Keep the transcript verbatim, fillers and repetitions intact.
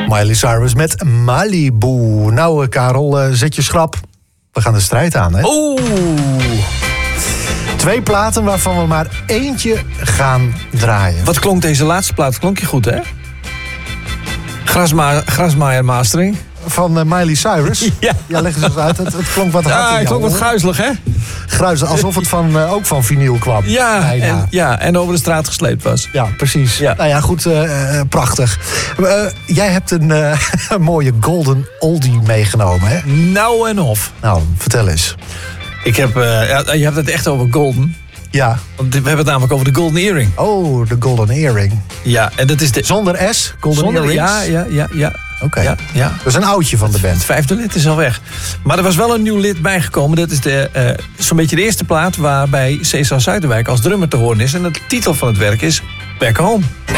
Miley Cyrus met Malibu. Nou, uh, Karel, uh, zet je schrap. We gaan de strijd aan, hè? Oeh. Twee platen waarvan we maar eentje gaan draaien. Wat klonk deze laatste plaat? Klonk je goed, hè? Grasma- Grasmaaier mastering. Van uh, Miley Cyrus? Ja. Ja, leg eens eens uit. Het, het klonk wat hard. Ja, het klonk wat gruizelig, hè? Gruizelig, alsof het van, uh, ook van vinyl kwam. Ja en, ja, en over de straat gesleept was. Ja, precies. Ja. Nou ja, goed, uh, uh, prachtig. Uh, jij hebt een, uh, een mooie golden oldie meegenomen, hè? Nou en of. Nou, vertel eens. Ik heb, uh, ja, je hebt het echt over golden. Ja. Want we hebben het namelijk over de golden earring. Oh, de golden earring. Ja, en dat is de... Zonder S, golden Zonder, earrings? ja, ja, ja, ja. Oké. Okay. Ja, ja. Dat is een oudje van de band. Het vijfde lid is al weg. Maar er was wel een nieuw lid bijgekomen. Dat is de, uh, zo'n beetje de eerste plaat waarbij Cesar Zuiderwijk als drummer te horen is. En de titel van het werk is Back Home.